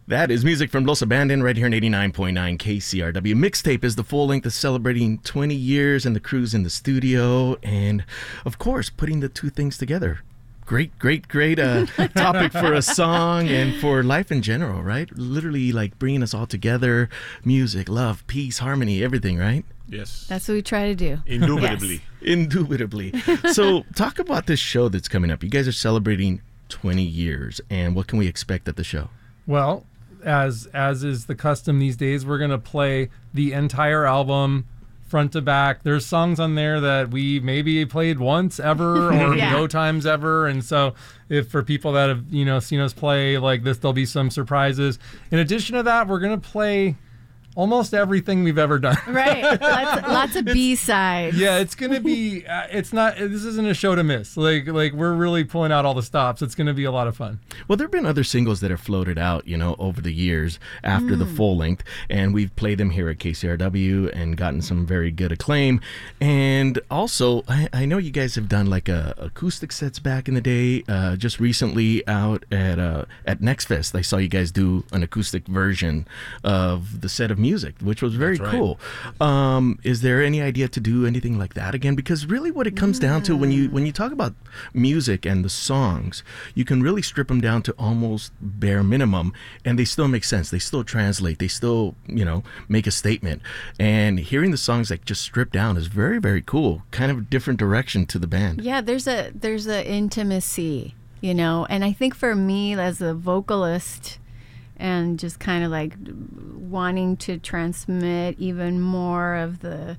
That is music from Los Abandon right here on 89.9 KCRW. Mixtape is the full length of celebrating 20 years and the crew's in the studio. And, of course, putting the two things together. Great topic for a song and for life in general, right? Literally, like, bringing us all together. Music, love, peace, harmony, everything, right? Yes. That's what we try to do. Indubitably. Yes. Indubitably. So, talk about this show that's coming up. You guys are celebrating 20 years. And what can we expect at the show? Well, as is the custom these days, we're going to play the entire album front to back. There's songs on there that we maybe played once ever or no times ever. And so if for people that have, seen us play like this, there'll be some surprises. In addition to that, we're going to play almost everything we've ever done. Right. Lots of B-sides. Yeah, it's going to be, this isn't a show to miss. Like we're really pulling out all the stops. It's going to be a lot of fun. Well, there have been other singles that have floated out, over the years after the full length, and we've played them here at KCRW and gotten some very good acclaim. And also, I know you guys have done like acoustic sets back in the day. Just recently out at Next Fest, I saw you guys do an acoustic version of the set of music, which was very cool. Is there any idea to do anything like that again? Because really what it comes down to when you talk about music and the songs, you can really strip them down to almost bare minimum and they still make sense. They still translate. They still, make a statement. And hearing the songs like just stripped down is very, very cool. Kind of a different direction to the band. Yeah, there's a intimacy, and I think for me as a vocalist and just kind of like wanting to transmit even more of the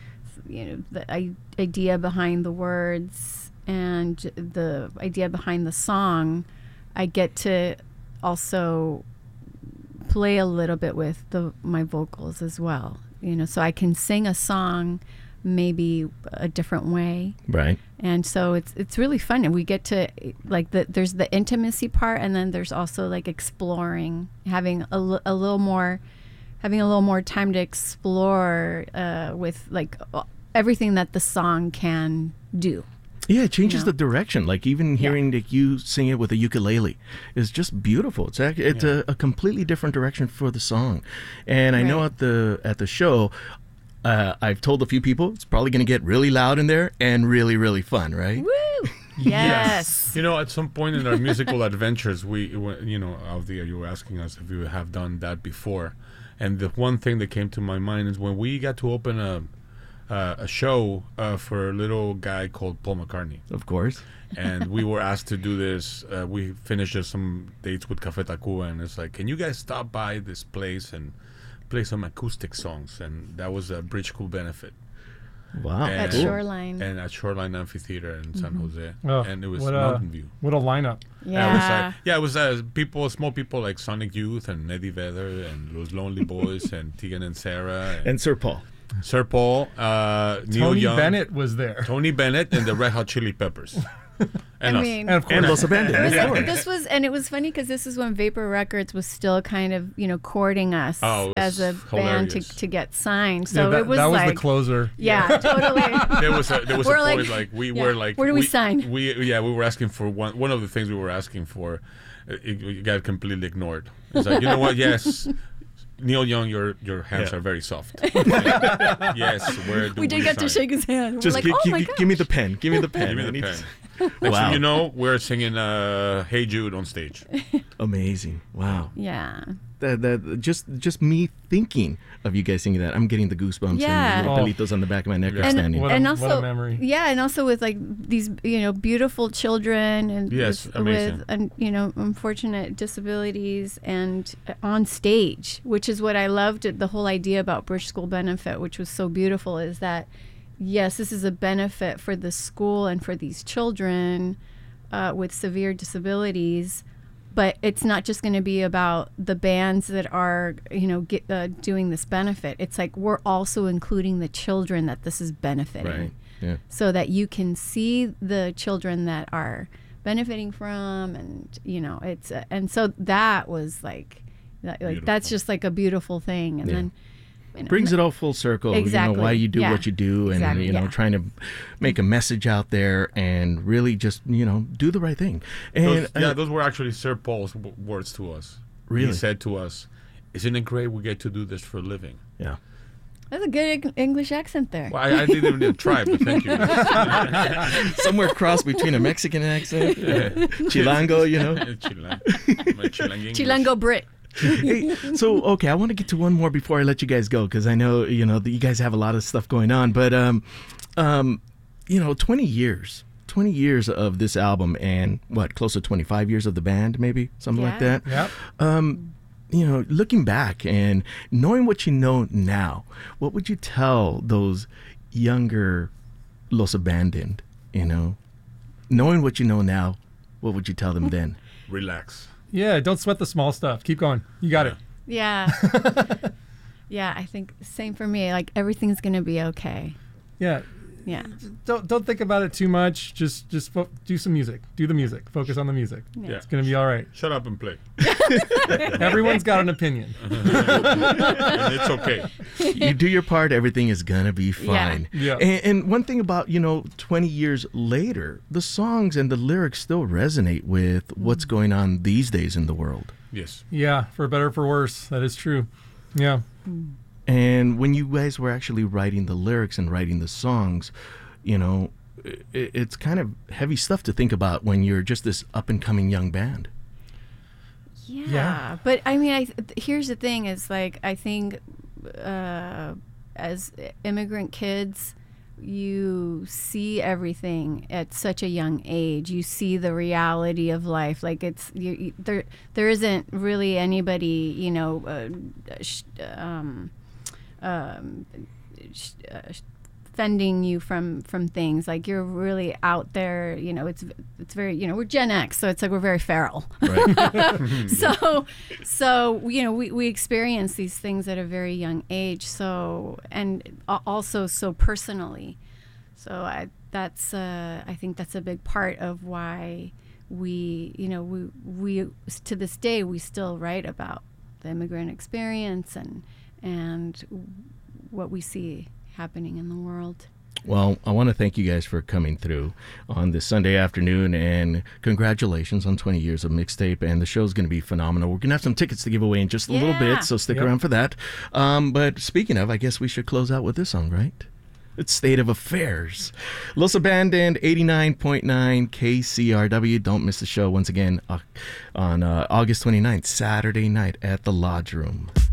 idea behind the words and the idea behind the song, I get to also play a little bit with my vocals as well, so I can sing a song maybe a different way, right? And so it's really fun, and we get to there's the intimacy part, and then there's also like exploring, having a little more time to explore with like everything that the song can do. Yeah, it changes the direction. Like even hearing that you sing it with a ukulele is just beautiful. It's a completely different direction for the song. And I know at the show, I've told a few people it's probably going to get really loud in there and really, really fun, right? Woo! Yes. At some point in our musical adventures, Althea, you were asking us if we have done that before. And the one thing that came to my mind is when we got to open a show for a little guy called Paul McCartney. Of course. And we were asked to do this. We finished some dates with Café Tacuba, and it's like, can you guys stop by this place and play some acoustic songs? And that was a Bridge School benefit. Wow. At Shoreline. And at Shoreline Amphitheater in San Jose. Oh, and it was Mountain View. What a lineup. Yeah. It was small people like Sonic Youth and Eddie Vedder and Los Lonely Boys and Tegan and Sarah. And Sir Paul. Neil Young. Bennett was there. Tony Bennett and the Red Hot Chili Peppers. And and of course, and Los Abandon. It was funny because this is when Vapor Records was still kind of courting us as a band to get signed. So that it was that was like the closer. Yeah, totally. There was a point like we were like, where do we sign? We were asking for one of the things we were asking for. It got completely ignored. It's like, you know what? Yes. Neil Young, your hands are very soft. Yes, we did get to shake his hand. Just we're like, give me the pen. Give me the pen. Give me the pen. Next thing you know, we're singing "Hey Jude" on stage. Amazing! Wow. Yeah. That just me thinking of you guys singing that, I'm getting the goosebumps and the pelitos on the back of my neck are standing. What a memory. Yeah, and also with like these beautiful children and with unfortunate disabilities and on stage, which is what I loved. The whole idea about Bridge School Benefit, which was so beautiful, is that yes, this is a benefit for the school and for these children with severe disabilities. But it's not just going to be about the bands that are, doing this benefit. It's like we're also including the children that this is benefiting. Right. Yeah. So that you can see the children that are benefiting from, and it's and so that was like that's just like a beautiful thing, and then. Brings it all full circle. Exactly. Why you do what you do, and trying to make a message out there, and really just do the right thing. And those were actually Sir Paul's words to us. Really? He said to us, "Isn't it great we get to do this for a living?" Yeah. That's a good English accent there. Well, I didn't even try, but thank you. Somewhere cross between a Mexican accent, Chilango, you know. Chilango Brit. Hey, so okay, I want to get to one more before I let you guys go, because I know that you guys have a lot of stuff going on. But 20 years of this album, and what, close to 25 years of the band, maybe something like that. Yep. Looking back and knowing what you know now, what would you tell those younger Los Abandoned? Knowing what you know now, what would you tell them then? Relax. Yeah, don't sweat the small stuff. Keep going. You got it. Yeah. Yeah, I think same for me. Like, everything's going to be okay. Yeah. Yeah. Don't think about it too much. Just do some music. Do the music. Focus on the music. Yeah. It's going to be all right. Shut up and play. Everyone's got an opinion. And it's okay. You do your part, everything is going to be fine. Yeah. And one thing about, 20 years later, the songs and the lyrics still resonate with what's going on these days in the world. Yes. Yeah, for better or for worse. That is true. Yeah. And when you guys were actually writing the lyrics and writing the songs, it's kind of heavy stuff to think about when you're just this up-and-coming young band. Yeah. But, I mean, here's the thing is, like, I think as immigrant kids, you see everything at such a young age. You see the reality of life. Like, there isn't really anybody, fending you from things. Like, you're really out there. It's very, we're Gen X, so it's like we're very feral. Right. so we experience these things at a very young age. So, and also so personally. So I think that's a big part of why we to this day we still write about the immigrant experience and what we see happening in the world. Well, I want to thank you guys for coming through on this Sunday afternoon, and congratulations on 20 years of Mixtape, and the show's going to be phenomenal. We're going to have some tickets to give away in just a little bit, so stick around for that. But speaking of, I guess we should close out with this song, right? It's State of Affairs. Los Abandoned, 89.9 KCRW. Don't miss the show once again on August 29th, Saturday night at the Lodge Room.